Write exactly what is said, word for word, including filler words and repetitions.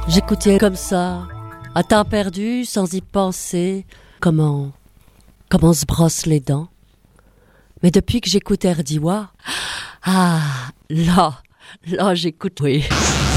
J'écoutais comme ça, à temps perdu, sans y penser, comment, comment on se brosse les dents. Mais depuis que j'écoute Erdiwa, ah, là, là j'écoute, oui.